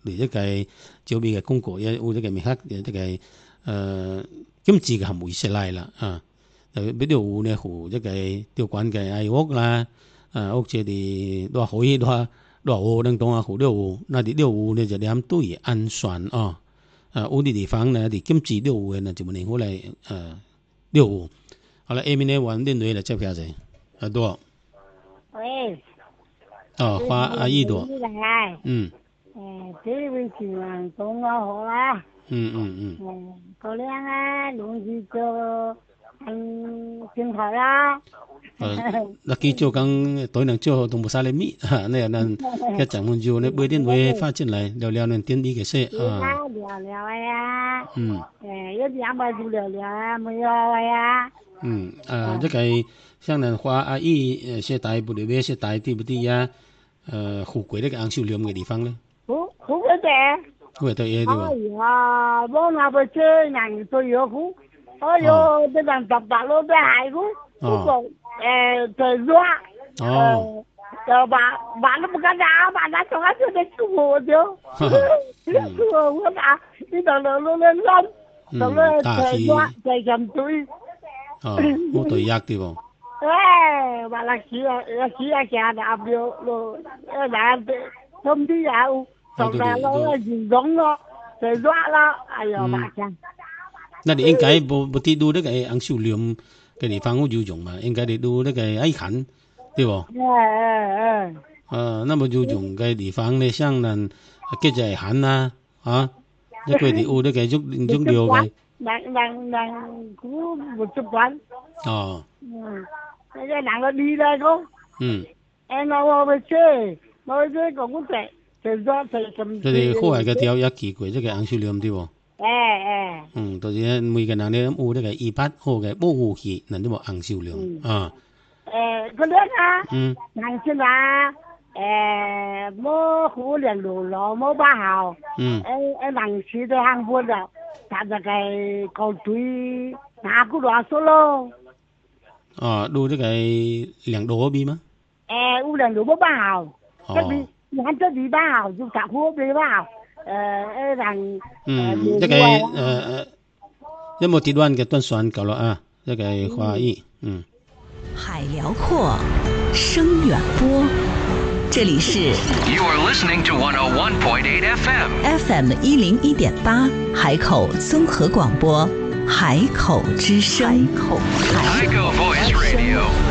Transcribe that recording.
嚟一個招美嘅公告，也有一個明確嘅一個經濟嘅項目出來啦啊，比如有呢有一個調管嘅愛屋啦，屋這裡多可以多有能當啊有了，那啲了呢就點都係安全啊，有啲地方呢啲經濟了嘅呢就冇能好嚟了，好啦，下面呢揾啲女嚟接下先，多。 喂。 哦，花阿姨多。 這位主人講我好啦。嗰兩啊，農事做正好啦。 那佢就講對人做都冇晒你咪，呢人一陣換住呢，每啲會發進嚟聊聊呢點啲嘅事啊。 聊聊呀。有啲咪就聊聊啊，沒有呀。 這個像人花阿姨些大不了咩些大啲不啲呀？富貴呢個昂秀廉嘅地方咧， 富貴啲， 富貴啲嘢啲喎。 哎呀，我那邊車人都有富，哎呦，啲人搭搭路都係富，不過在抓，就把都不敢打，把那從那就得做掉，做我打，呢度路咧爛，就咧在抓在咁對， 好對壓啲喎。 話啦，試下行下路，那咁啲有，從那路移動咯，就抓啦，哎呀，麻煩。 那你應該不啲到呢個昂秀廉嘅地方好要用嘛？應該你到呢個愛近，對不？那麼要用嘅地方呢，像人幾隻行啊，一個地有呢個足料嘅。 人估冇習慣。 哦。 cái nặng là đi đây không? Em nói về chơi, nói chơi cũng tệ, thì do thì cầm. Thì khu này cái theo một kỳ quỷ cái ăn siêu liêm đi bộ. 到時每個人咧有呢個200號嘅保護器，人都冇紅燒料啊。 嗰啲啊，紅燒啊，冇好連路咯，冇把好。紅燒的紅貨的，但係個高堆拿個多少咯？ ดู呢個兩度嗰邊嗎？ 有兩度冇把好，這邊你看這裡把好就十號邊把好。 這個有冇跌斷嘅斷算夠了啊？這個華裔， 海遼闊，聲遠播，這裡是 You are listening to 101.8 FM FM101.8海口綜合廣播，海口之聲， 海口 Voice Radio。